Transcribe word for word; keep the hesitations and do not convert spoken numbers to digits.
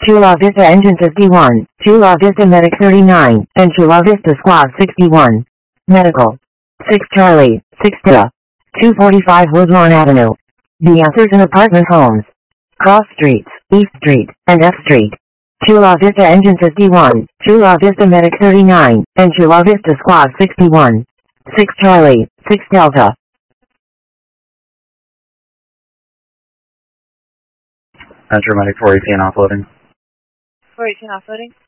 Chula Vista Engine fifty-one, Chula Vista Medic thirty-nine, and Chula Vista Squad sixty-one. Medical. six Charlie, six Delta. two forty-five Woodlawn Avenue. The Answers in Apartment Homes. Cross Streets, East Street, and F Street. Chula Vista Engine fifty-one, Chula Vista Medic thirty-nine, and Chula Vista Squad sixty-one. six Charlie, six Delta. Metro Medic four eighteen offloading. four eighteen offloading.